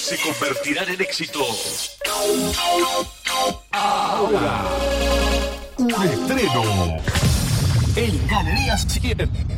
se convertirán en éxito. Ahora, un estreno en Galerías 100.